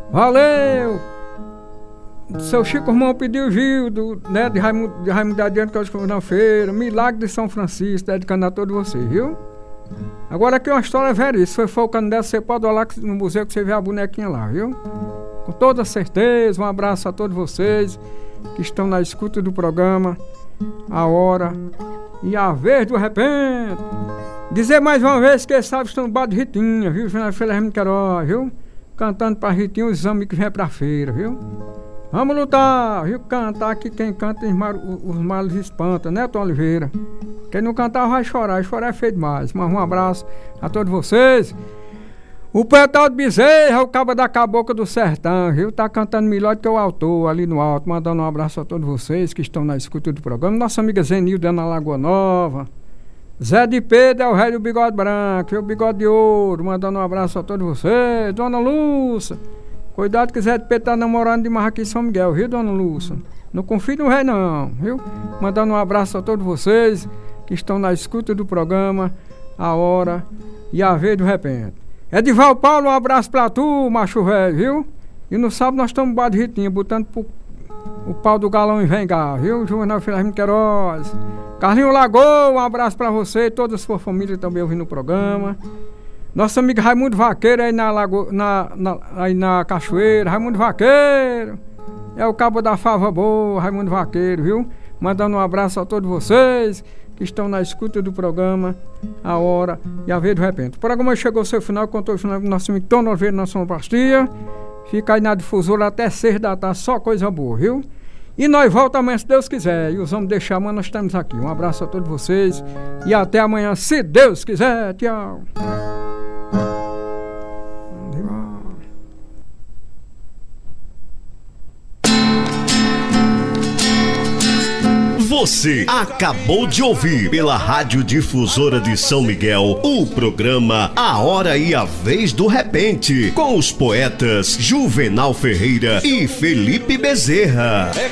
Valeu! Seu Chico Irmão pediu Gildo, né, de Raimundo Adiante, que hoje foi na feira. Milagre de São Francisco, dedicando a todos vocês, viu? Agora aqui uma história verídica. Se for o candidato, você pode olhar no museu que você vê a bonequinha lá, viu? Com toda certeza, um abraço a todos vocês que estão na escuta do programa A Hora e a Vez do Repente. Dizer mais uma vez que sabe estão no bar de Ritinha, viu? Feliz Queiroz, viu? Cantando pra Ritinha os amigos que vêm pra feira, viu? Vamos lutar, viu? Cantar que quem canta os males espanta, né, Tom Oliveira? Quem não cantar vai chorar, e chorar é feio demais. Mas um abraço a todos vocês. O poeta de Bezerra, o cabo da cabocla do sertão, viu? Tá cantando melhor do que o autor ali no alto. Mandando um abraço a todos vocês que estão na escuta do programa. Nossa amiga Zenilda na Lagoa Nova. Zé de Pedro é o rei do bigode branco, viu? Bigode de ouro. Mandando um abraço a todos vocês. Dona Lúcia. Cuidado que Zé de Pedro tá namorando demais aqui em São Miguel, viu, Dona Lúcia? Não confie no rei não, viu? Mandando um abraço a todos vocês que estão na escuta do programa A Hora e a Vez do Repente. Edival Paulo, um abraço pra tu, macho velho, viu? E no sábado nós estamos no bar de Ritinha, botando o pau do galão e vem cá, viu? Juvenal Feliz Queiroz. Carlinho Lagoa, um abraço pra você e toda a sua família também ouvindo o programa. Nosso amigo Raimundo Vaqueiro aí aí na Cachoeira, Raimundo Vaqueiro. É o cabo da fava boa, Raimundo Vaqueiro, viu? Mandando um abraço a todos vocês que estão na escuta do programa A Hora e a Vez do Repente. O programa chegou ao seu final, contou o final do nosso amigo Tom Oliveira na sonoplastia. Fica aí na difusora até 6 da tarde, só coisa boa, viu? E nós voltamos amanhã, se Deus quiser. E os homens deixar amanhã, nós estamos aqui. Um abraço a todos vocês e até amanhã, se Deus quiser. Tchau. Você acabou de ouvir pela Rádio Difusora de São Miguel o programa A Hora e a Vez do Repente, com os poetas Juvenal Ferreira e Felipe Bezerra.